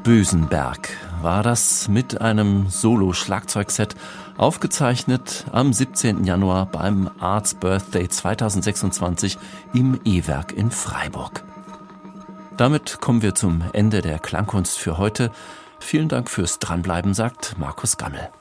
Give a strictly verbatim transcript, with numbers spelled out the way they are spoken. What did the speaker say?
Bösenberg war das mit einem Solo-Schlagzeugset, aufgezeichnet am siebzehnten Januar beim Arts Birthday zweitausendsechsundzwanzig im E-Werk in Freiburg. Damit kommen wir zum Ende der Klangkunst für heute. Vielen Dank fürs Dranbleiben, sagt Markus Gammel.